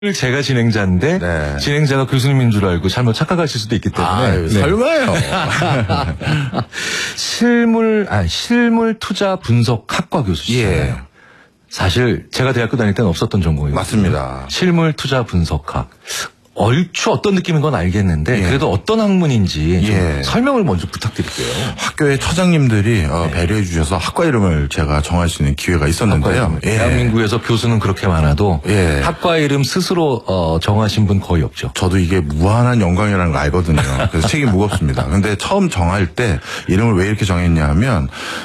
제가 진행자인데 네. 진행자가 교수님인 줄 알고 잘못 착각하실 수도 있기 때문에 설마요. 실물 투자 분석 학과 교수시잖아요. 예. 사실 제가 대학교 다닐 때는 없었던 전공이에요. 맞습니다. 실물 투자 분석학. 얼추 어떤 느낌인 건 알겠는데 예. 그래도 어떤 학문인지 좀 예. 설명을 먼저 부탁드릴게요. 학교의 처장님들이 배려해 주셔서 학과 이름을 제가 정할 수 있는 기회가 있었는데요. 예. 대한민국에서 교수는 그렇게 많아도 예. 학과 이름 스스로 정하신 분 거의 없죠. 저도 이게 무한한 영광이라는 걸 알거든요. 그래서 책이 무겁습니다. 근데 처음 정할 때 이름을 왜 이렇게 정했냐면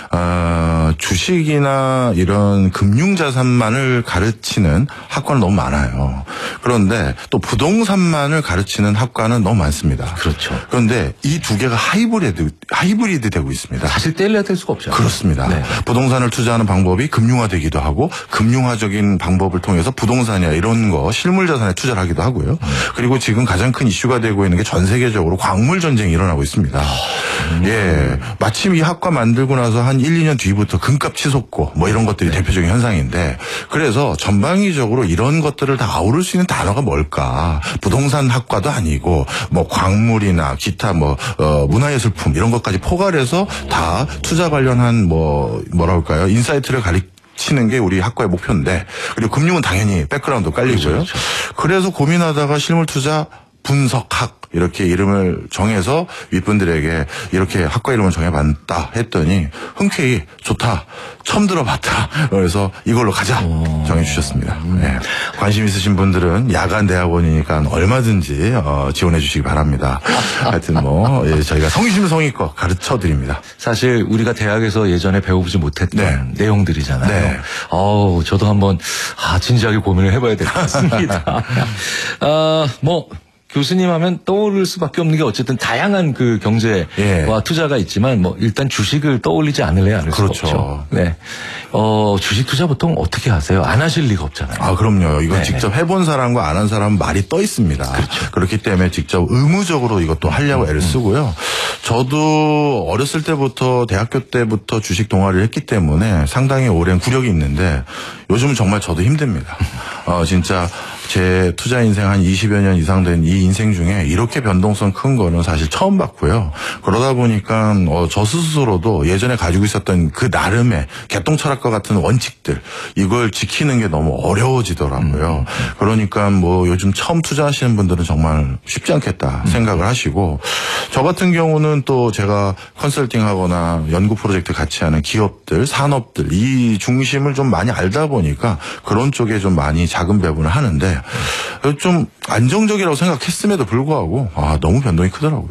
주식이나 이런 금융자산만을 가르치는 학과는 너무 많아요. 그런데 또 부동산만을 가르치는 학과는 너무 많습니다. 그렇죠. 그런데 이 두 개가 하이브리드 되고 있습니다. 사실 떼려야 될 수가 없잖아요. 그렇습니다. 네. 부동산을 투자하는 방법이 금융화되기도 하고 금융화적인 방법을 통해서 부동산이나 이런 거 실물 자산에 투자를 하기도 하고요. 그리고 지금 가장 큰 이슈가 되고 있는 게 전 세계적으로 광물 전쟁이 일어나고 있습니다. 예. 마침 이 학과 만들고 나서 한 1, 2년 뒤부터 금값 치솟고 뭐 이런 것들이 대표적인 현상인데 그래서 전방위적으로 이런 것들을 다 아우를 수 있는 단어가 뭘까? 부동산 학과도 아니고 뭐 광물이나 기타 뭐 문화예술품 이런 것까지 포괄해서 다 투자 관련한 뭐라 할까요? 인사이트를 치는 게 우리 학과의 목표인데 그리고 금융은 당연히 백그라운드 깔리고요. 그렇죠. 그래서 고민하다가 실물투자 분석학 이렇게 이름을 정해서 윗분들에게 이렇게 학과 이름을 정해봤다 했더니 흔쾌히 좋다. 처음 들어봤다. 그래서 이걸로 가자 정해주셨습니다. 네. 관심 있으신 분들은 야간 대학원이니까 얼마든지 지원해 주시기 바랍니다. 하여튼 뭐 저희가 성심성의껏 가르쳐드립니다. 사실 우리가 대학에서 예전에 배워보지 못했던 내용들이잖아요. 네. 저도 한번 진지하게 고민을 해봐야 될 것 같습니다. 교수님 하면 떠오를 수밖에 없는 게 어쨌든 다양한 그 경제와 투자가 있지만 일단 주식을 떠올리지 않을래야 않을 수가 없죠. 네. 주식 투자 보통 어떻게 하세요? 안 하실 리가 없잖아요. 그럼요. 이건 직접 해본 사람과 안 한 사람은 말이 떠 있습니다. 그렇죠. 그렇기 때문에 직접 의무적으로 이것도 하려고 애를 쓰고요. 저도 어렸을 때부터 대학교 때부터 주식 동아리를 했기 때문에 상당히 오랜 구력이 있는데 요즘은 정말 저도 힘듭니다. 진짜 제 투자 인생 한 20여 년 이상 된 이 인생 중에 이렇게 변동성 큰 거는 사실 처음 봤고요. 그러다 보니까 저 스스로도 예전에 가지고 있었던 그 나름의 개똥철학과 같은 원칙들 이걸 지키는 게 너무 어려워지더라고요. 그러니까 요즘 처음 투자하시는 분들은 정말 쉽지 않겠다 생각을 하시고 저 같은 경우는 또 제가 컨설팅하거나 연구 프로젝트 같이 하는 기업들, 산업들 이 중심을 좀 많이 알다 보니까 그런 쪽에 좀 많이 자금 배분을 하는데 좀 안정적이라고 생각했음에도 불구하고 너무 변동이 크더라고요.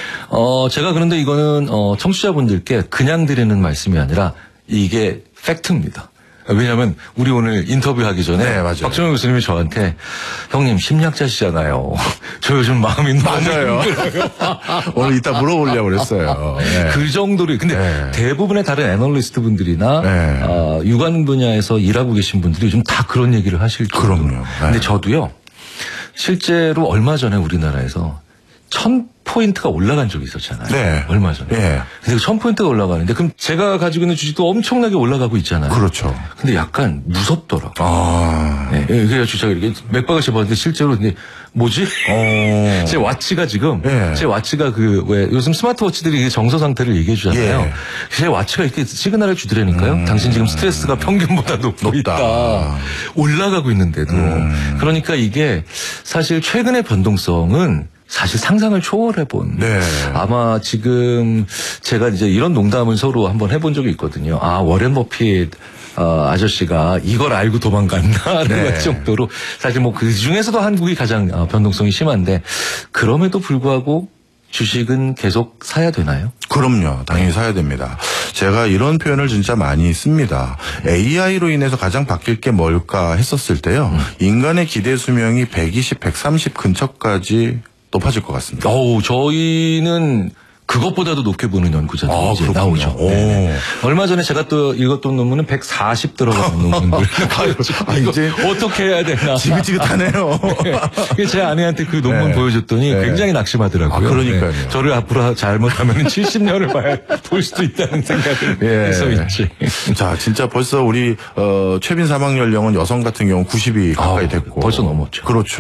제가 그런데 이거는 청취자분들께 그냥 드리는 말씀이 아니라 이게 팩트입니다. 왜냐하면 우리 오늘 인터뷰하기 전에 박정현 교수님이 저한테 형님 심리학자시잖아요. 저 요즘 마음이 너무 힘들어요. 오늘 이따 물어보려고 그랬어요. 그 정도로 근데 대부분의 다른 애널리스트 분들이나 유관 분야에서 일하고 계신 분들이 요즘 다 그런 얘기를 하실 정도로. 그럼요. 근데 저도요. 실제로 얼마 전에 우리나라에서 1000포인트가 올라간 적이 있었잖아요. 네. 얼마 전에. 근데 그 1000포인트가 올라가는데 그럼 제가 가지고 있는 주식도 엄청나게 올라가고 있잖아요. 그렇죠. 근데 약간 무섭더라고요. 그래가지고 제가 이렇게 맥박을 재봤는데 실제로 근데 뭐지? 제 와치가 지금 제 와치가 왜 요즘 스마트워치들이 정서 상태를 얘기해 주잖아요. 제 와치가 이렇게 시그널을 주더라니까요. 당신 지금 스트레스가 평균보다 높고 있다. 올라가고 있는데도. 그러니까 이게 사실 최근의 변동성은 사실 상상을 초월해본. 아마 지금 제가 이제 이런 농담을 서로 한번 해본 적이 있거든요. 워렌 버핏 아저씨가 이걸 알고 도망갔나라는 정도로 사실 그 중에서도 한국이 가장 변동성이 심한데 그럼에도 불구하고 주식은 계속 사야 되나요? 그럼요. 당연히 사야 됩니다. 제가 이런 표현을 진짜 많이 씁니다. AI로 인해서 가장 바뀔 게 뭘까 했었을 때요. 인간의 기대 수명이 120, 130 근처까지 높아질 것 같습니다. 저희는 그것보다도 높게 보는 연구자들이 이제 그렇군요. 나오죠. 네. 얼마 전에 제가 또 읽었던 논문은 140 들어가는 논문들. 이제 어떻게 해야 되나. 지긋지긋하네요. 네. 제 아내한테 그 논문 네. 보여줬더니 네. 굉장히 낙심하더라고요. 그러니까요. 네. 저를 앞으로 잘못하면 70년을 볼 수도 있다는 생각을 해서 있지. 자, 진짜 벌써 우리 최빈 사망 연령은 여성 같은 경우 90이 가까이 됐고 벌써 넘었죠. 그렇죠.